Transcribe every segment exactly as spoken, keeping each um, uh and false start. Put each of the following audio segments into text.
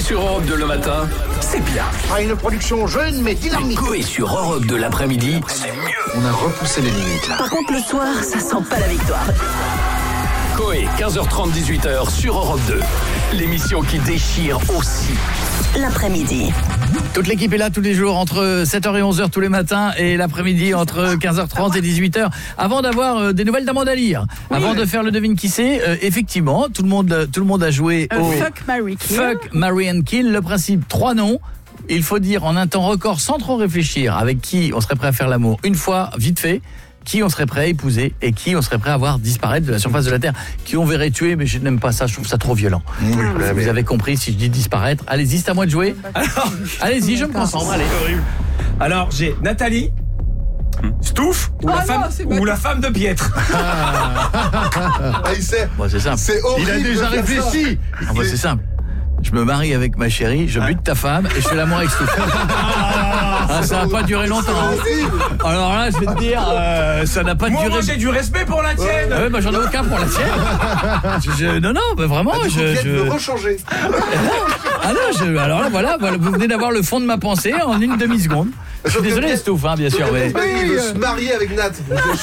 sur Europe deux le matin, c'est bien. Ah, une production jeune mais dynamique. Coé sur Europe deux l'après-midi, c'est mieux. On a repoussé les limites là. Par contre, le soir, ça sent pas la victoire. Coé, quinze heures trente, dix-huit heures sur Europe deux. L'émission qui déchire aussi. L'après-midi. Toute l'équipe est là tous les jours entre sept heures et onze heures tous les matins et l'après-midi entre quinze heures trente et dix-huit heures. Avant d'avoir euh, des nouvelles d'Amanda Lear, oui, avant oui. de faire le devine qui c'est, euh, effectivement, tout le monde tout le monde a joué euh, au Fuck, Marry, Kill. Fuck, Marry and Kill. Le principe, trois noms. Il faut dire en un temps record sans trop réfléchir avec qui on serait prêt à faire l'amour une fois, vite fait. Qui on serait prêt à épouser et qui on serait prêt à voir disparaître de la surface de la Terre, qui on verrait tuer, mais je n'aime pas ça, je trouve ça trop violent. Oui, vous mais... avez compris, si je dis disparaître, allez-y, c'est à moi de jouer. Alors, allez-y, je me concentre, allez. Alors, j'ai Nathalie, Stouff ou, oh la, femme, non, ou la femme de Pietre. Ah, il sait. Bon, c'est simple. C'est horrible. Il a déjà réfléchi. Ah, bon, c'est simple. Je me marie avec ma chérie, je bute ta femme et je fais l'amour avec Stouff. Ah, ça n'a pas duré longtemps. Hein. Alors là, je vais te dire, euh, ça n'a pas moi, duré. Moi, j'ai du respect pour la tienne. Ouais, bah, j'en ai aucun pour la tienne. je, je, non, non, bah, vraiment. Ah, je, je... je... rechanger. Ah non, je, alors là, voilà, voilà, vous venez d'avoir le fond de ma pensée en une demi-seconde. Je suis désolé, Stouff, hein, bien sûr. Mais... Oui, il veut se marier avec Nat.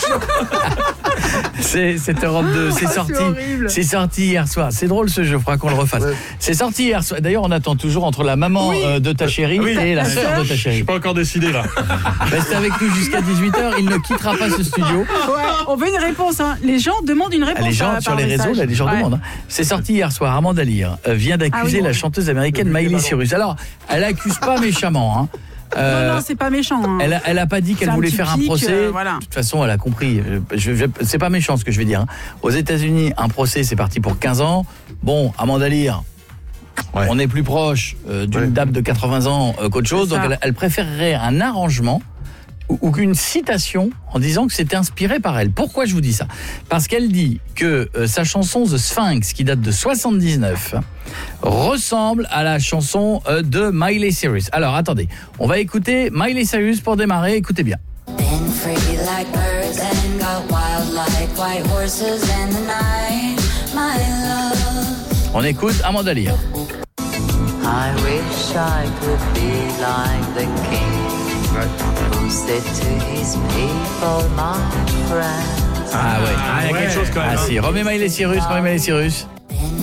c'est cette Europe deux, c'est sorti. C'est sorti hier soir. C'est drôle ce jeu, il faudra qu'on le refasse. Ouais. C'est sorti hier soir. D'ailleurs, on attend toujours entre la maman oui. euh, de ta chérie oui. et la sœur de ta chérie. Je suis pas encore décidé là. Restez avec nous jusqu'à dix-huit heures, il ne quittera pas ce studio. Ouais, on veut une réponse, hein. Les gens demandent une réponse. Ah, les gens à, sur les réseaux, là, les gens ouais. demandent. Hein. C'est sorti hier soir. Amanda Lear euh, vient d'accuser ah, oui. la chanteuse américaine Miley Cyrus. Alors, elle accuse pas méchamment, hein. Euh, non, non, c'est pas méchant. Hein. Elle, a, elle a pas dit qu'elle voulait faire pic, un procès. Euh, voilà. De toute façon, elle a compris. Je, je, c'est pas méchant ce que je vais dire. Hein. Aux États-Unis, un procès, c'est parti pour quinze ans. Bon, Amanda Lear, ouais. on est plus proche euh, d'une ouais. dame de quatre-vingts ans euh, qu'autre chose. Donc, elle, elle préférerait un arrangement ou, ou qu'une citation en disant que c'était inspiré par elle. Pourquoi je vous dis ça ? Parce qu'elle dit que euh, sa chanson The Sphinx, qui date de soixante-dix-neuf, ressemble à la chanson euh, de Miley Cyrus. Alors, attendez, on va écouter Miley Cyrus pour démarrer, écoutez bien. On écoute Amanda Lear. I wish I could be like the king who said to his people, my friends. Ah ouais, ah, il y a quelque chose quand même. Ah si, remets Miley Cyrus, remets Miley Cyrus.